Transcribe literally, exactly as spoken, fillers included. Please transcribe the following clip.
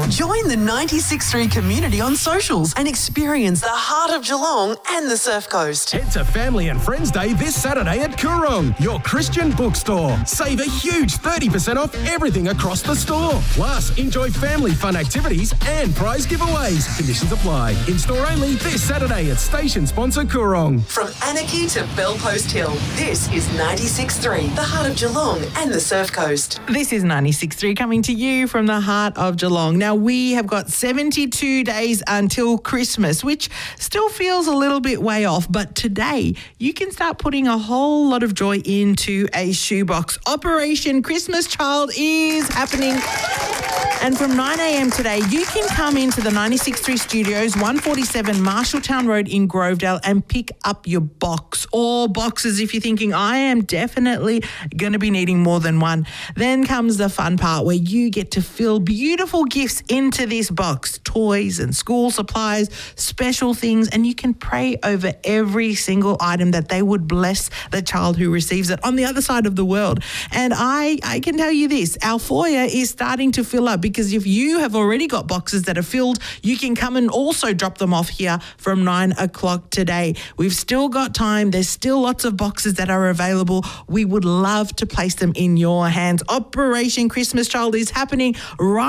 Join the ninety-six point three community on socials and experience the heart of Geelong and the Surf Coast. Head to Family and Friends Day this Saturday at Coorong, your Christian bookstore. Save a huge thirty percent off everything across the store. Plus, enjoy family fun activities and prize giveaways. Conditions apply. In-store only this Saturday at station sponsor Coorong. From Anarchy to Bellpost Hill, this is ninety-six point three, the heart of Geelong and the Surf Coast. This is ninety-six point three coming to you from the heart of Geelong. Now, we have got seventy-two days until Christmas, which still feels a little bit way off, but today you can start putting a whole lot of joy into a shoebox. Operation Christmas Child is happening. And from nine a.m. today, you can come into the ninety-six point three studios, one forty-seven Marshalltown Road in Grovedale, and pick up your box or boxes if you're thinking, I am definitely going to be needing more than one. Then comes the fun part where you get to fill beautiful gifts into this box, toys and school supplies, special things, and you can pray over every single item that they would bless the child who receives it on the other side of the world. And I, I can tell you this, our foyer is starting to fill up, because if you have already got boxes that are filled, you can come and also drop them off here from nine o'clock today. We've still got time. There's still lots of boxes that are available. We would love to place them in your hands. Operation Christmas Child is happening right